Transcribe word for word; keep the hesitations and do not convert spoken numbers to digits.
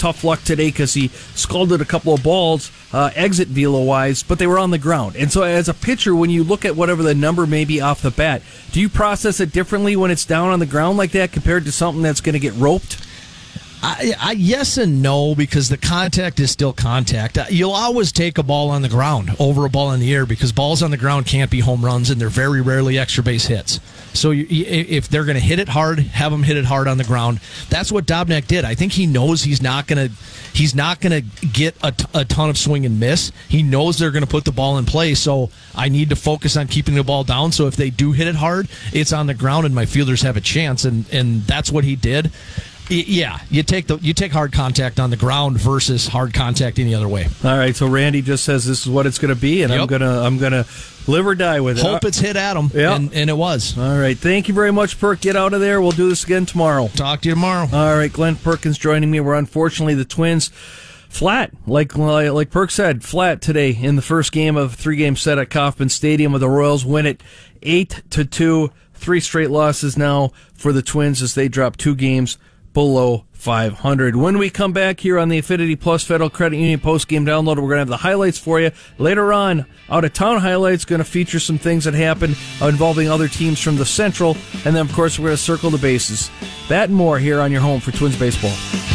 tough luck today because he scalded a couple of balls, uh, exit velo-wise, but they were on the ground. And so as a pitcher, when you look at whatever the number may be off the bat, do you process it differently when it's down on the ground like that compared to something that's going to get roped? I, I, yes and no, because the contact is still contact. You'll always take a ball on the ground over a ball in the air because balls on the ground can't be home runs, and they're very rarely extra base hits. So you, if they're going to hit it hard, have them hit it hard on the ground. That's what Dobnak did. I think he knows he's not going to he's not going to get a, t- a ton of swing and miss. He knows they're going to put the ball in play, so I need to focus on keeping the ball down. So if they do hit it hard, it's on the ground, and my fielders have a chance, and, and that's what he did. Yeah, you take the you take hard contact on the ground versus hard contact any other way. All right, so Randy just says this is what it's going to be, and yep. I'm gonna I'm gonna live or die with it. Hope it's hit at him, yep. and, and it was. All right, thank you very much, Perk. Get out of there. We'll do this again tomorrow. Talk to you tomorrow. All right, Glenn Perkins joining me. We're unfortunately the Twins flat, like like Perk said, flat today in the first game of a three-game set at Kauffman Stadium, where the Royals win it eight to two. Three straight losses now for the Twins as they drop two games below five hundred. When we come back here on the Affinity Plus Federal Credit Union post-game download, we're going to have the highlights for you. Later on, out-of-town highlights, going to feature some things that happened involving other teams from the Central. And then, of course, we're going to circle the bases. That and more here on your home for Twins Baseball.